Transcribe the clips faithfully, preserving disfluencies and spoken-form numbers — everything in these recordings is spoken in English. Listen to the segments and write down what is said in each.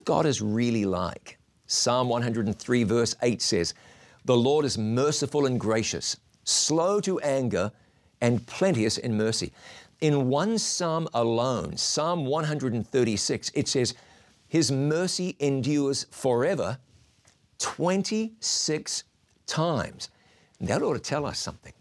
God is really like. Psalm one hundred three verse eight says, "The Lord is merciful and gracious, slow to anger, and plenteous in mercy." In one psalm alone, Psalm one hundred thirty-six, it says, "His mercy endures forever," twenty-six times. And that ought to tell us something.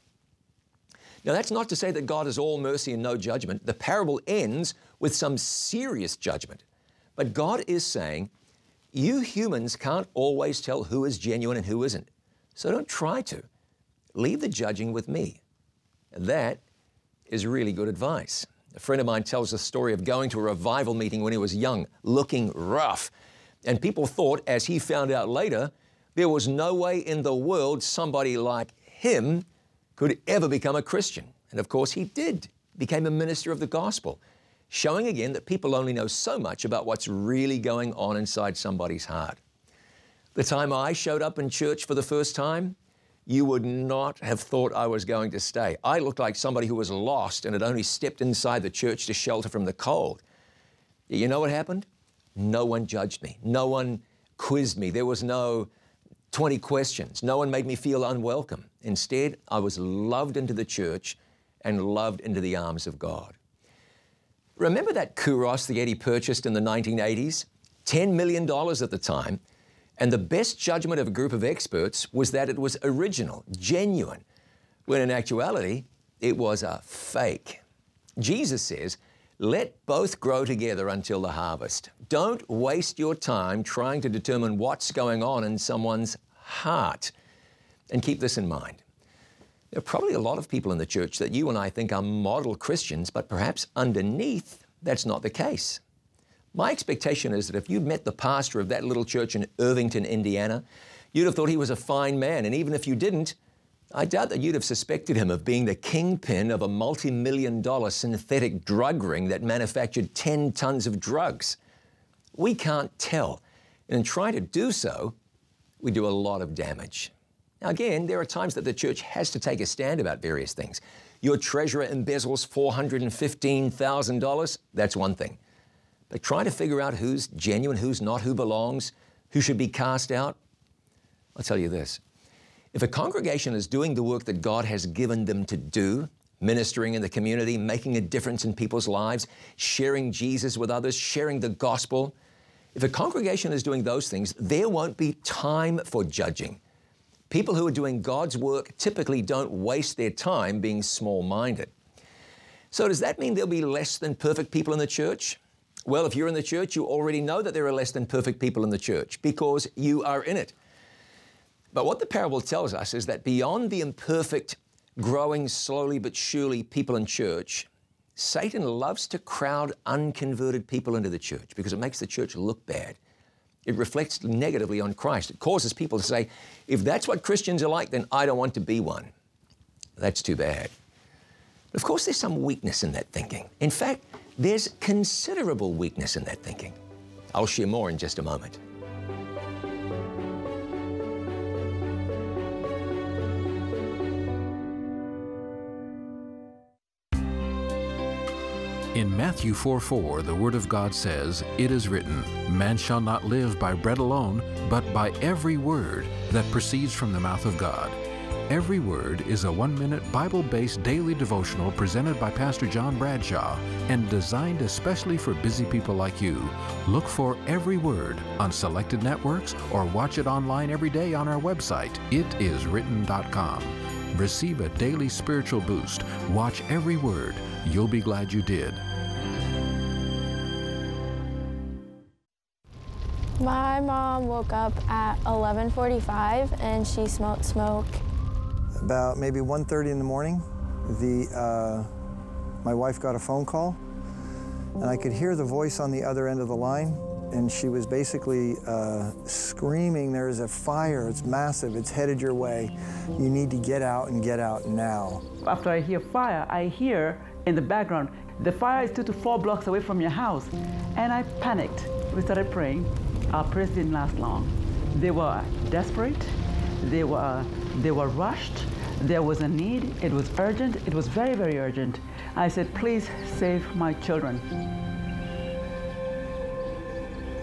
Now, that's not to say that God is all mercy and no judgment. The parable ends with some serious judgment. But God is saying, you humans can't always tell who is genuine and who isn't. So don't try to. Leave the judging with me. And that is really good advice. A friend of mine tells the story of going to a revival meeting when he was young, looking rough. And people thought, as he found out later, there was no way in the world somebody like him could ever become a Christian. And of course he did, became a minister of the gospel, showing again that people only know so much about what's really going on inside somebody's heart. The time I showed up in church for the first time, you would not have thought I was going to stay. I looked like somebody who was lost and had only stepped inside the church to shelter from the cold. You know what happened? No one judged me. No one quizzed me. There was no twenty questions. No one made me feel unwelcome. Instead, I was loved into the church and loved into the arms of God. Remember that Kouros that Eddie purchased in the nineteen eighties? ten million dollars at the time. And the best judgment of a group of experts was that it was original, genuine, when in actuality, it was a fake. Jesus says, "Let both grow together until the harvest." Don't waste your time trying to determine what's going on in someone's heart. And keep this in mind. There are probably a lot of people in the church that you and I think are model Christians, but perhaps underneath, that's not the case. My expectation is that if you'd met the pastor of that little church in Irvington, Indiana, you'd have thought he was a fine man. And even if you didn't, I doubt that you'd have suspected him of being the kingpin of a multi-million dollar synthetic drug ring that manufactured ten tons of drugs. We can't tell. And in trying to do so, we do a lot of damage. Now again, there are times that the church has to take a stand about various things. Your treasurer embezzles four hundred fifteen thousand dollars, that's one thing. But trying to figure out who's genuine, who's not, who belongs, who should be cast out, I'll tell you this. If a congregation is doing the work that God has given them to do, ministering in the community, making a difference in people's lives, sharing Jesus with others, sharing the gospel, if a congregation is doing those things, there won't be time for judging. People who are doing God's work typically don't waste their time being small-minded. So does that mean there'll be less than perfect people in the church? Well, if you're in the church, you already know that there are less than perfect people in the church because you are in it. But what the parable tells us is that beyond the imperfect, growing slowly but surely people in church, Satan loves to crowd unconverted people into the church because it makes the church look bad. It reflects negatively on Christ. It causes people to say, if that's what Christians are like, then I don't want to be one. That's too bad. But of course, there's some weakness in that thinking. In fact, there's considerable weakness in that thinking. I'll share more in just a moment. In Matthew four four, the Word of God says, "It is written, man shall not live by bread alone, but by every word that proceeds from the mouth of God." Every Word is a one-minute Bible-based daily devotional presented by Pastor John Bradshaw and designed especially for busy people like you. Look for Every Word on selected networks or watch it online every day on our website, it is written dot com. Receive a daily spiritual boost. Watch Every Word. You'll be glad you did. My mom woke up at eleven forty-five and she smelled smoke. About maybe one thirty in the morning, the, uh, my wife got a phone call, and I could hear the voice on the other end of the line, and she was basically uh, screaming, "There's a fire, it's massive, it's headed your way. You need to get out and get out now." After I hear fire, I hear in the background, "The fire is two to four blocks away from your house." And I panicked. We started praying. Our prayers didn't last long. They were desperate. They were, they were rushed. There was a need. It was urgent. It was very, very urgent. I said, "Please save my children."